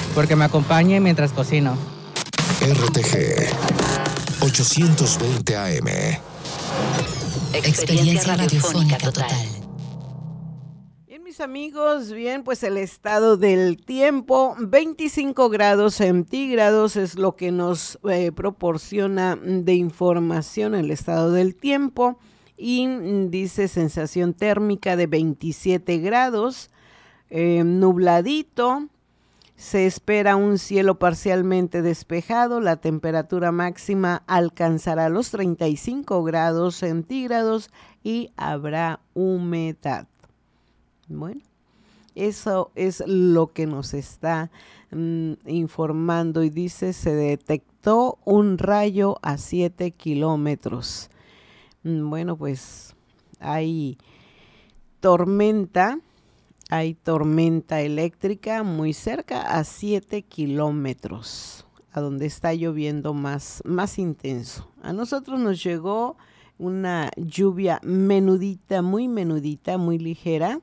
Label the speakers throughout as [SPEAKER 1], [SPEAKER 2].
[SPEAKER 1] porque me acompañe mientras cocino.
[SPEAKER 2] RTG 820 AM.
[SPEAKER 3] Experiencia radiofónica total.
[SPEAKER 4] Bien, mis amigos, bien, pues el estado del tiempo, 25 grados centígrados es lo que nos proporciona de información el estado del tiempo y dice sensación térmica de 27 grados, nubladito. Se espera un cielo parcialmente despejado, la temperatura máxima alcanzará los 35 grados centígrados y habrá humedad. Bueno, eso es lo que nos está informando y dice, se detectó un rayo a 7 kilómetros. Bueno, pues hay tormenta eléctrica muy cerca a 7 kilómetros, a donde está lloviendo más intenso. A nosotros nos llegó una lluvia menudita, muy ligera,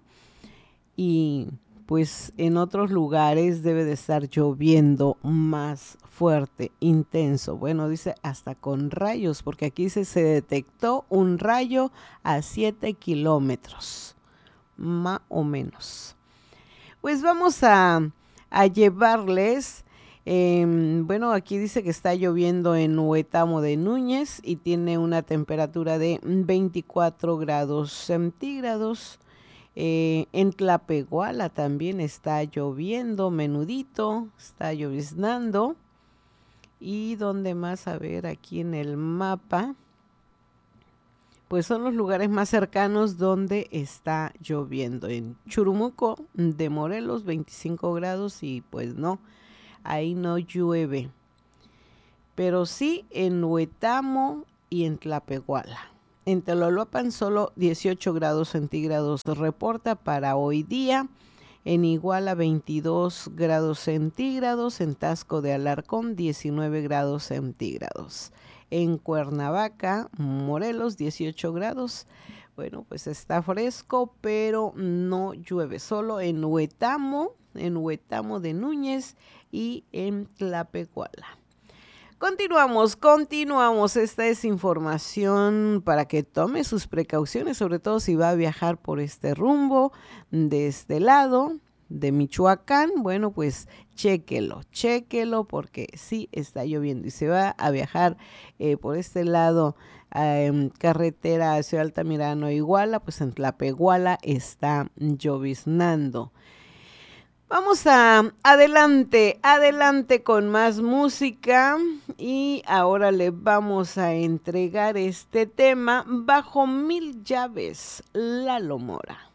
[SPEAKER 4] y pues en otros lugares debe de estar lloviendo más fuerte, intenso. Bueno, dice hasta con rayos, porque aquí dice se detectó un rayo a 7 kilómetros. Más o menos. Pues vamos a llevarles, bueno, aquí dice que está lloviendo en Huetamo de Núñez y tiene una temperatura de 24 grados centígrados. En Tlapehuala también está lloviendo, menudito, está lloviznando. Y dónde más, a ver, aquí en el mapa, pues son los lugares más cercanos donde está lloviendo. En Churumuco de Morelos, 25 grados y pues no, ahí no llueve. Pero sí en Huetamo y en Tlapehuala. En Teloloapan solo 18 grados centígrados reporta para hoy día. En Iguala 22 grados centígrados. En Taxco de Alarcón 19 grados centígrados. En Cuernavaca, Morelos, 18 grados. Bueno, pues está fresco, pero no llueve. Solo en Huetamo de Núñez y en Tlapehuala. Continuamos. Esta es información para que tome sus precauciones, sobre todo si va a viajar por este rumbo, de este lado de Michoacán. Bueno, pues chéquelo, porque sí está lloviendo y se va a viajar por este lado, carretera hacia Altamirano, Iguala, pues en Tlapehuala está lloviznando. Vamos adelante con más música y ahora le vamos a entregar este tema Bajo Mil Llaves, Lalo Mora.